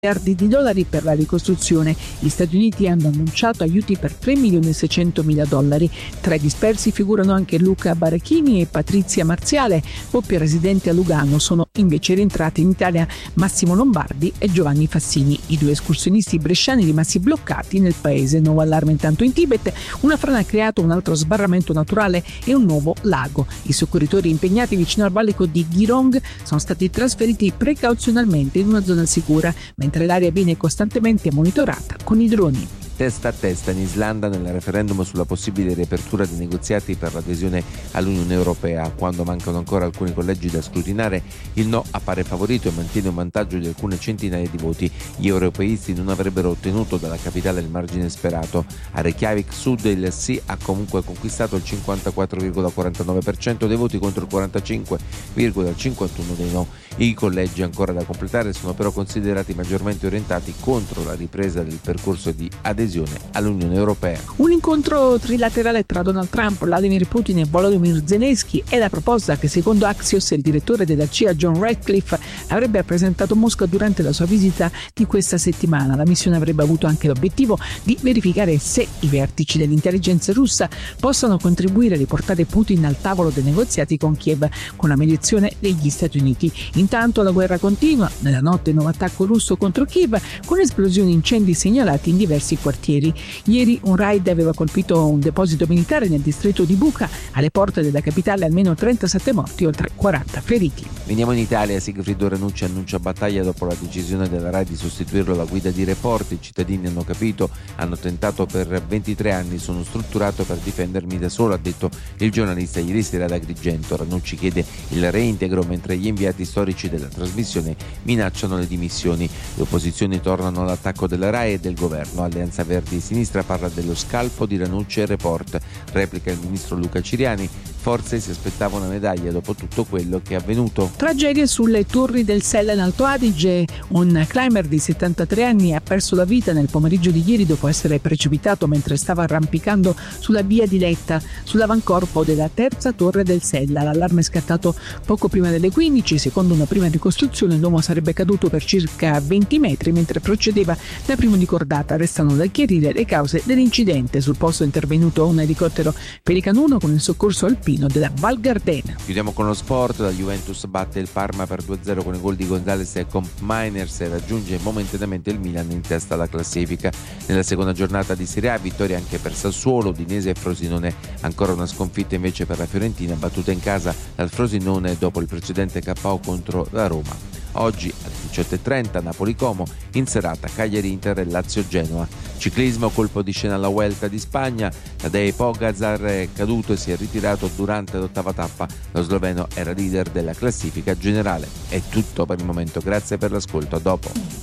miliardi di dollari per la ricostruzione. Gli Stati Uniti hanno annunciato aiuti per $3.600.000. Tra i dispersi figurano anche Luca Barachini e Patrizia Marziale, coppia residente a Lugano. Sono invece rientrati in Italia Massimo Lombardi e Giovanni Fassini, i due escursionisti bresciani rimasti bloccati nel paese. Nuovo allarme intanto in Tibet, una frana ha creato un altro sbarramento naturale e un nuovo lago. I soccorritori impegnati vicino al valico di Girong sono stati trasferiti precauzionalmente in una zona sicura, mentre l'area viene costantemente monitorata con i droni. Testa a testa in Islanda nel referendum sulla possibile riapertura dei negoziati per l'adesione all'Unione Europea. Quando mancano ancora alcuni collegi da scrutinare, il no appare favorito e mantiene un vantaggio di alcune centinaia di voti. Gli europeisti non avrebbero ottenuto dalla capitale il margine sperato. A Reykjavik Sud il sì ha comunque conquistato il 54,49% dei voti contro il 45,51% dei no. I collegi ancora da completare sono però considerati maggiormente orientati contro la ripresa del percorso di adesione all'Unione Europea. Un incontro trilaterale tra Donald Trump, Vladimir Putin e Volodymyr Zelensky è la proposta che secondo Axios il direttore della CIA John Ratcliffe avrebbe presentato a Mosca durante la sua visita di questa settimana. La missione avrebbe avuto anche l'obiettivo di verificare se i vertici dell'intelligence russa possano contribuire a riportare Putin al tavolo dei negoziati con Kiev con la mediazione degli Stati Uniti. Intanto la guerra continua. Nella notte nuovo attacco russo contro Kiev con esplosioni e incendi segnalati in diversi quartieri. Ieri un raid aveva colpito un deposito militare nel distretto di Bucha, alle porte della capitale almeno 37 morti, oltre 40 feriti. Veniamo in Italia. Sigfrido Ranucci annuncia battaglia dopo la decisione della RAI di sostituirlo alla guida di Report. I cittadini hanno capito, hanno tentato per 23 anni, sono strutturato per difendermi da solo, ha detto il giornalista ieri sera ad Agrigento. Ranucci chiede il reintegro mentre gli inviati storici della trasmissione minacciano le dimissioni. Le opposizioni tornano all'attacco della RAI e del governo. Alleanza Verdi e Sinistra parla dello scalpo di Ranucci e Report. Replica il ministro Luca Ciriani. Forse si aspettava una medaglia dopo tutto quello che è avvenuto. Tragedie sulle torri del Sella in Alto Adige. Un climber di 73 anni ha perso la vita nel pomeriggio di ieri dopo essere precipitato mentre stava arrampicando sulla via di Letta, sull'avancorpo della terza torre del Sella. L'allarme è scattato poco prima delle 15. Secondo una prima ricostruzione l'uomo sarebbe caduto per circa 20 metri mentre procedeva da primo di cordata. Restano da chiarire le cause dell'incidente. Sul posto è intervenuto un elicottero Pelican 1 con il soccorso alpino della Val Gardena. Chiudiamo con lo sport. La Juventus batte il Parma per 2-0 con i gol di Gonzalez e Comp Miners e raggiunge momentaneamente il Milan in testa alla classifica. Nella seconda giornata di Serie A vittoria anche per Sassuolo, Udinese e Frosinone. Ancora una sconfitta invece per la Fiorentina, battuta in casa dal Frosinone dopo il precedente KO contro la Roma. Oggi alle 18:30 Napoli-Como, in serata Cagliari-Inter e Lazio-Genoa. Ciclismo, colpo di scena alla Vuelta di Spagna. Tadej Pogacar è caduto e si è ritirato durante l'ottava tappa. Lo sloveno era leader della classifica generale. È tutto per il momento, grazie per l'ascolto, a dopo.